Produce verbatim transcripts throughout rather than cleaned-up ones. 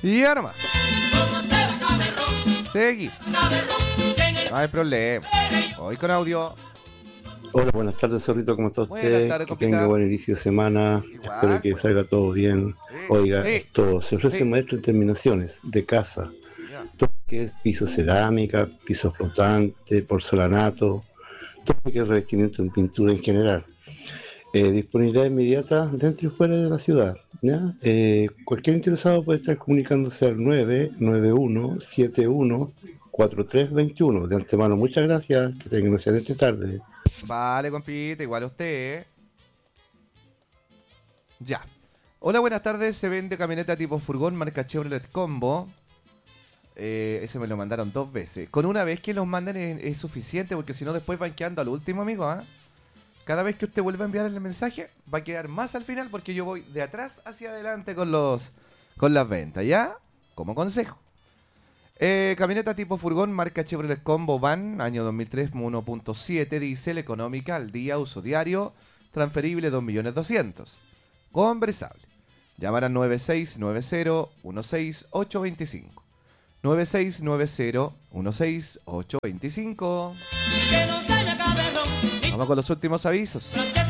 Y ya nomás. Seguí. No hay problema. Hoy con audio. Hola, buenas tardes, Zorrito, ¿cómo está usted? Buenas tardes, que compita. tenga buen inicio de semana. Igual, Espero que pues. salga todo bien. Sí, Oiga, sí, esto se ofrece sí. maestro en terminaciones de casa. Ya. Todo lo que es piso cerámica, piso flotante, porcelanato, todo lo que es revestimiento en pintura en general. Eh, disponibilidad inmediata dentro y fuera de la ciudad. ¿Ya? Eh, cualquier interesado puede estar comunicándose al nueve nueve uno siete uno cuatro tres dos uno. De antemano, muchas gracias. Que tengan una excelente tarde. Vale, compita, igual a usted. ¿eh? Ya. Hola, buenas tardes. Se vende camioneta tipo furgón marca Chevrolet Combo. Eh, ese me lo mandaron dos veces. Con una vez que los manden es, es suficiente, porque si no después van quedando al último, amigo. ¿ah? Cada vez que usted vuelva a enviar el mensaje, va a quedar más al final, porque yo voy de atrás hacia adelante con los con las ventas, ¿ya? Como consejo. Eh, camioneta tipo furgón, marca Chevrolet Combo Van, año dos mil tres, uno punto siete, diésel, económica, al día, uso diario, transferible dos millones doscientos mil. Conversable. Llamar al nueve seis nueve cero uno seis ocho dos cinco. nueve seis nueve cero uno seis ocho dos cinco. Vamos con los últimos avisos.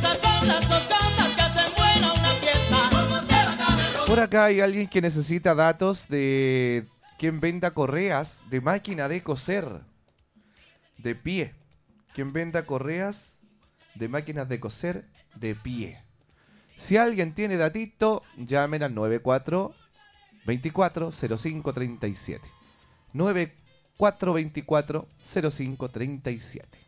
Por acá hay alguien que necesita datos de quien venda correas de máquina de coser de pie. Quien venda correas de máquinas de coser de pie. Si alguien tiene datito, llamen al nueve cuatro veinticuatro cero cinco treinta y siete. nueve cuatro veinticuatro cero cinco treinta y siete.